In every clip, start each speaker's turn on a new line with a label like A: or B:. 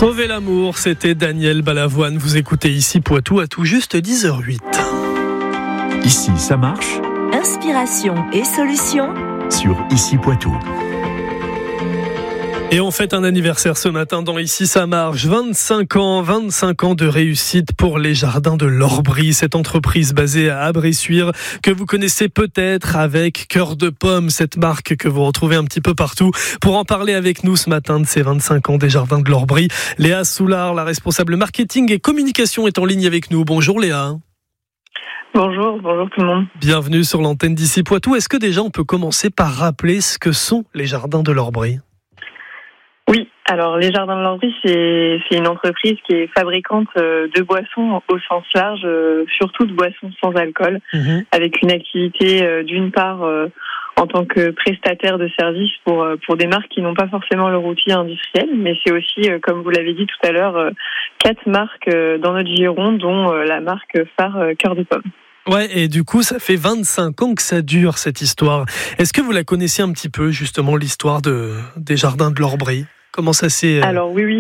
A: Sauver l'amour, c'était Daniel Balavoine. Vous écoutez Ici Poitou à tout juste 10h08.
B: Ici, ça marche.
C: Inspiration et solutions
B: Sur Ici Poitou.
A: Et on fête un anniversaire ce matin dans Ici ça marche. 25 ans de réussite pour les Jardins de l'Orbry. Cette entreprise basée à Bressuire que vous connaissez peut-être avec Cœur de Pomme, cette marque que vous retrouvez un petit peu partout. Pour en parler avec nous ce matin de ces 25 ans des Jardins de l'Orbry, Léa Soulard, la responsable marketing et communication, est en ligne avec nous. Bonjour Léa.
D: Bonjour tout le monde.
A: Bienvenue sur l'antenne d'Ici Poitou. Est-ce que déjà on peut commencer par rappeler ce que sont les Jardins de l'Orbry ?
D: Oui, alors les Jardins de l'Orbry, c'est une entreprise qui est fabricante de boissons au sens large, surtout de boissons sans alcool, avec une activité d'une part en tant que prestataire de services pour des marques qui n'ont pas forcément leur outil industriel, mais c'est aussi, comme vous l'avez dit tout à l'heure, 4 marques dans notre giron, dont la marque phare Cœur de Pomme.
A: Ouais, et du coup, ça fait 25 ans que ça dure, cette histoire. Est-ce que vous la connaissez un petit peu, justement, l'histoire des Jardins de l'Orbry ? Comment ça s'est construit ?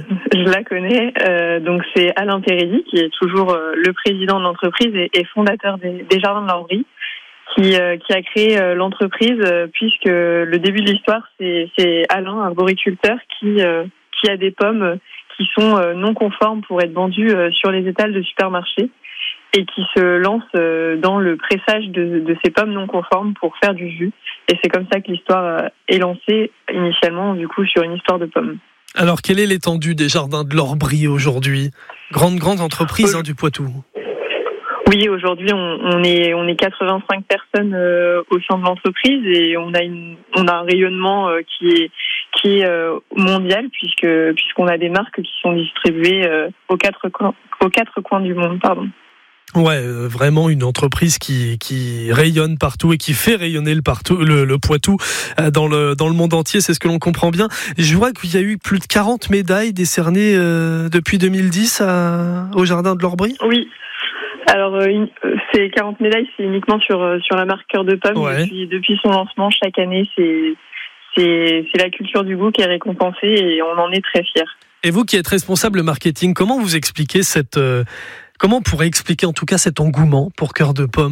D: Je la connais. Donc, c'est Alain Pérédy, qui est toujours le président de l'entreprise et fondateur des Jardins de l'Orbry, qui a créé l'entreprise, puisque le début de l'histoire, c'est Alain, un boriculteur, qui a des pommes qui sont non conformes pour être vendues sur les étals de supermarchés, et qui se lance dans le pressage de ces pommes non conformes pour faire du jus. Et c'est comme ça que l'histoire est lancée initialement, du coup, sur une histoire de pommes.
A: Alors, quelle est l'étendue des Jardins de l'Orbry aujourd'hui ? Grande entreprise du Poitou.
D: Oui, aujourd'hui, on est 85 personnes au sein de l'entreprise, et on a un rayonnement qui est mondial, puisqu'on a des marques qui sont distribuées aux quatre coins du monde,
A: Ouais, vraiment une entreprise qui rayonne partout et qui fait rayonner le Poitou dans le monde entier, c'est ce que l'on comprend bien. Je vois qu'il y a eu plus de 40 médailles décernées depuis 2010 au Jardin de l'Orbry.
D: Oui. Alors, ces 40 médailles, c'est uniquement sur la marque Cœur de Pomme. Ouais. Depuis son lancement, chaque année, c'est la culture du goût qui est récompensée, et on en est très fiers.
A: Et vous qui êtes responsable marketing, comment vous expliquez comment on pourrait expliquer en tout cas cet engouement pour Cœur de Pomme ?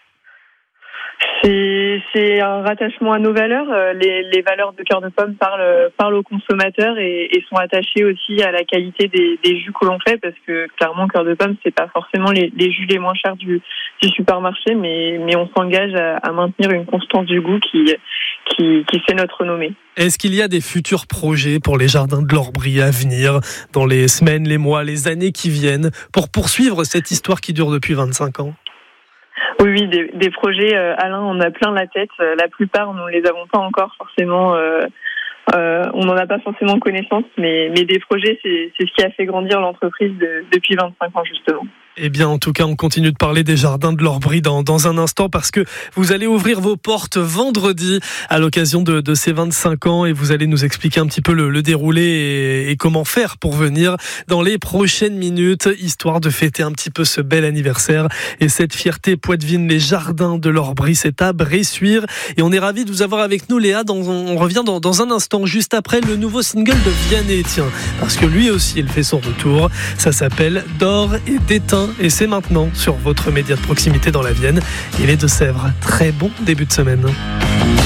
D: C'est un rattachement à nos valeurs. Les valeurs de Cœur de Pomme parlent aux consommateurs et sont attachées aussi à la qualité des jus que l'on fait, parce que clairement Cœur de Pomme, c'est pas forcément les jus les moins chers du supermarché, mais on s'engage à maintenir une constance du goût qui fait notre renommée.
A: Est-ce qu'il y a des futurs projets pour les Jardins de l'Orbry à venir dans les semaines, les mois, les années qui viennent pour poursuivre cette histoire qui dure depuis 25 ans ?
D: Oui, des projets, Alain, on a plein la tête. La plupart, nous ne les avons pas encore forcément. On n'en a pas forcément connaissance, mais des projets, c'est ce qui a fait grandir l'entreprise depuis 25 ans, justement.
A: Eh bien, en tout cas, on continue de parler des Jardins de l'Orbry dans un instant, parce que vous allez ouvrir vos portes vendredi à l'occasion de ces 25 ans, et vous allez nous expliquer un petit peu le déroulé et comment faire pour venir dans les prochaines minutes, histoire de fêter un petit peu ce bel anniversaire et cette fierté poitevine. Les Jardins de l'Orbry, c'est à Bressuire, et on est ravis de vous avoir avec nous, Léa. On revient dans un instant, juste après le nouveau single de Vianney, tiens, parce que lui aussi, il fait son retour. Ça s'appelle D'or et d'étain. Et c'est maintenant sur votre média de proximité dans la Vienne et les Deux-Sèvres. Très bon début de semaine.